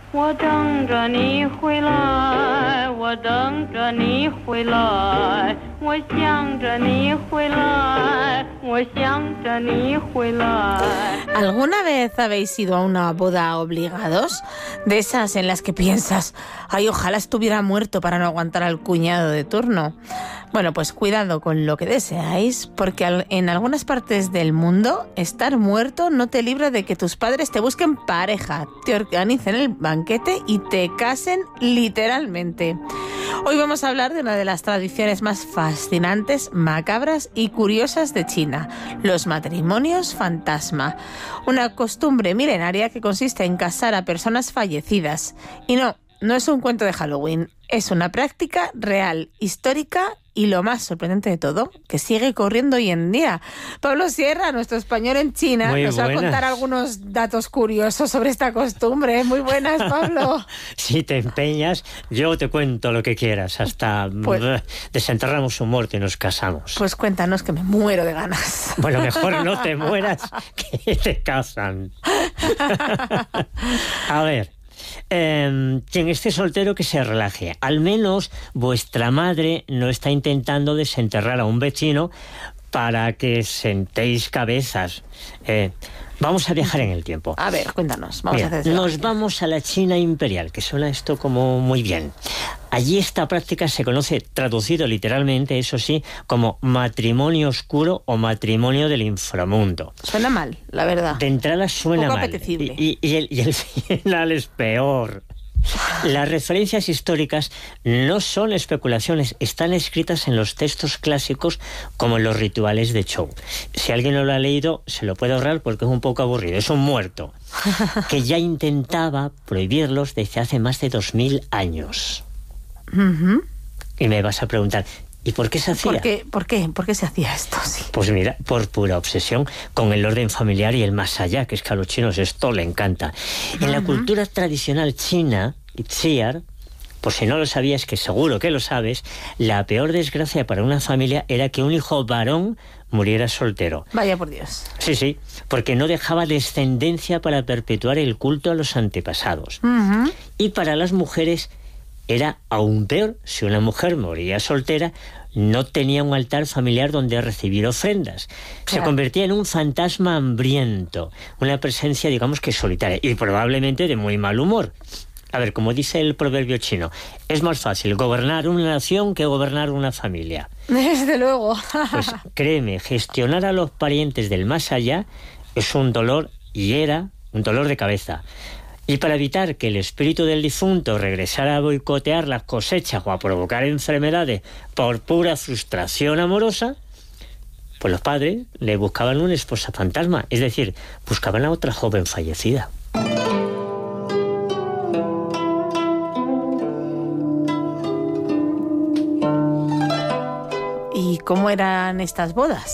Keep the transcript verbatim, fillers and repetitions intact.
我等着你回来，我等着你回来，我想着你回来，我想着你回来。 ¿Alguna vez habéis ido a una boda obligados? De esas en las que piensas, ay, ojalá estuviera muerto para no aguantar al cuñado de turno. Bueno, pues cuidado con lo que deseáis, porque en algunas partes del mundo estar muerto no te libra de que tus padres te busquen pareja, te organicen el banquete y te casen literalmente. Hoy vamos a hablar de una de las tradiciones más fascinantes, macabras y curiosas de China, los matrimonios fantasma. Una costumbre milenaria que consiste en casar a personas fallecidas. Y no, no es un cuento de Halloween, es una práctica real, histórica y lo más sorprendente de todo, que sigue corriendo hoy en día. Pablo Sierra, nuestro español en China, Muy nos buenas. va a contar algunos datos curiosos sobre esta costumbre. Muy buenas, Pablo. Si te empeñas, yo te cuento lo que quieras, hasta Pues- uh, desenterramos un muerto y nos casamos. Pues cuéntanos, que me muero de ganas. Bueno, mejor no te mueras, que te casan. A ver, eh, quien esté soltero que se relaje. Al menos vuestra madre no está intentando desenterrar a un vecino para que sentéis cabezas. Eh, vamos a viajar en el tiempo. A ver, cuéntanos. Vamos Mira, a hacer nos vamos a la China imperial, que suena esto como muy bien. Allí esta práctica se conoce, traducido literalmente, eso sí, como matrimonio oscuro o matrimonio del inframundo. Suena mal, la verdad. De entrada suena Poco mal. apetecible. Y, y el, y el final es peor. Las referencias históricas no son especulaciones, están escritas en los textos clásicos como en los rituales de Chou. Si alguien no lo ha leído, se lo puede ahorrar porque es un poco aburrido. Es un muerto que ya intentaba prohibirlos desde hace más de dos mil años. Ujú. Y me vas a preguntar, ¿y por qué se hacía? ¿Por qué, por qué, por qué se hacía esto? Sí. Pues mira, por pura obsesión con el orden familiar y el más allá, que es que a los chinos esto le encanta. En la cultura tradicional china, Xiar, por si no lo sabías, que seguro que lo sabes, la peor desgracia para una familia era que un hijo varón muriera soltero. Vaya por Dios. Sí, sí, porque no dejaba descendencia para perpetuar el culto a los antepasados. Ujú. Y para las mujeres era aún peor. Si una mujer moría soltera, no tenía un altar familiar donde recibir ofrendas. Se Claro. convertía en un fantasma hambriento, una presencia, digamos que solitaria, y probablemente de muy mal humor. A ver, como dice el proverbio chino, es más fácil gobernar una nación que gobernar una familia. Desde luego. Pues créeme, gestionar a los parientes del más allá es un dolor, y era un dolor de cabeza. Y para evitar que el espíritu del difunto regresara a boicotear las cosechas o a provocar enfermedades por pura frustración amorosa, pues los padres le buscaban una esposa fantasma, es decir, buscaban a otra joven fallecida. ¿Y cómo eran estas bodas?